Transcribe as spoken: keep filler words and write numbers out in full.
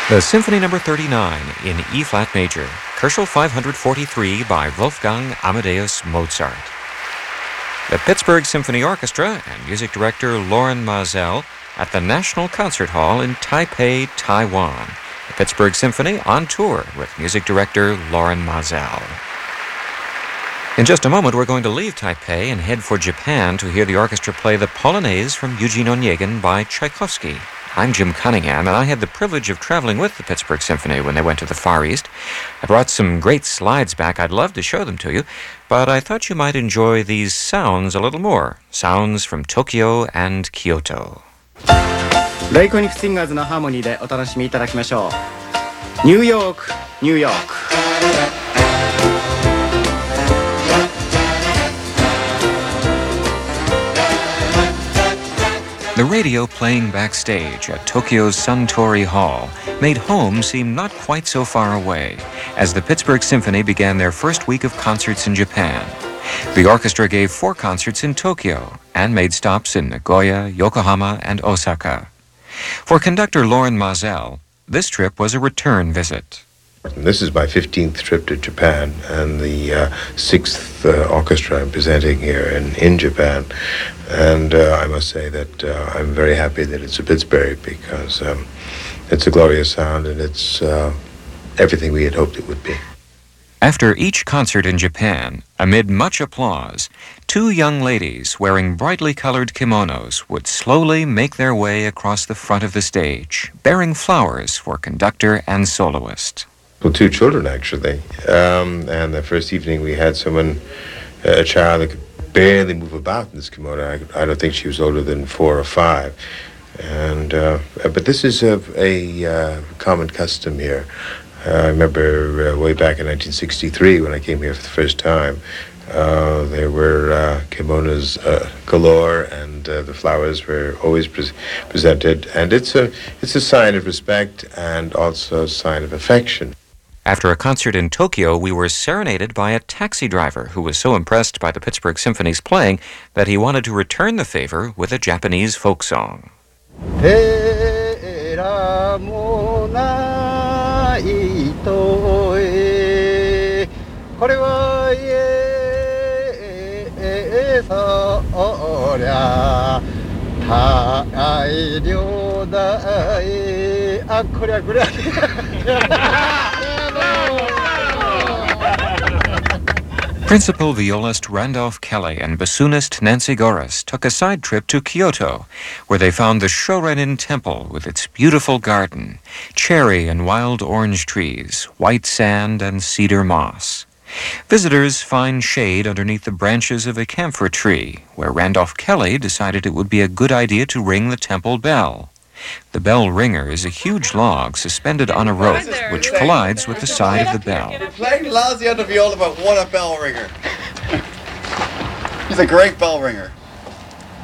The Symphony Number thirty-nine in E-flat major, Koelschel five forty-three by Wolfgang Amadeus Mozart. The Pittsburgh Symphony Orchestra and music director Loren Maazel at the National Concert Hall in Taipei, Taiwan. The Pittsburgh Symphony on tour with music director Loren Maazel. In just a moment, we're going to leave Taipei and head for Japan to hear the orchestra play the Polonaise from Eugene Onegin by Tchaikovsky. I'm Jim Cunningham, and I had the privilege of traveling with the Pittsburgh Symphony when they went to the Far East. I brought some great slides back. I'd love to show them to you, but I thought you might enjoy these sounds a little more. Sounds from Tokyo and Kyoto. レイコニック・シンガーズのハーモニーでお楽しみいただきましょう。ニューヨーク、ニューヨーク。 The radio playing backstage at Tokyo's Suntory Hall made home seem not quite so far away as the Pittsburgh Symphony began their first week of concerts in Japan. The orchestra gave four concerts in Tokyo and made stops in Nagoya, Yokohama, and Osaka. For conductor Loren Maazel, this trip was a return visit. This is my fifteenth trip to Japan and the uh, sixth uh, orchestra I'm presenting here in, in Japan. And uh, I must say that uh, I'm very happy that it's a Pittsburgh because um, it's a glorious sound and it's uh, everything we had hoped it would be. After each concert in Japan, amid much applause, two young ladies wearing brightly colored kimonos would slowly make their way across the front of the stage, bearing flowers for conductor and soloist. Well, two children, actually. Um, and the first evening we had someone, a child that could barely move about in this kimono. I, I don't think she was older than four or five. And uh, but this is a, a uh, common custom here. Uh, I remember uh, way back in nineteen sixty-three when I came here for the first time, uh, there were uh, kimonos uh, galore, and uh, the flowers were always pre- presented. And it's a it's a sign of respect and also a sign of affection. After a concert in Tokyo, we were serenaded by a taxi driver who was so impressed by the Pittsburgh Symphony's playing that he wanted to return the favor with a Japanese folk song. Principal violist Randolph Kelly and bassoonist Nancy Goris took a side trip to Kyoto, where they found the Shorenin Temple with its beautiful garden, cherry and wild orange trees, white sand and cedar moss. Visitors find shade underneath the branches of a camphor tree, where Randolph Kelly decided it would be a good idea to ring the temple bell. The bell ringer is a huge log suspended on a rope, which collides with the side of the bell. Playing lousy on the viola, but what a bell ringer. He's a great bell ringer.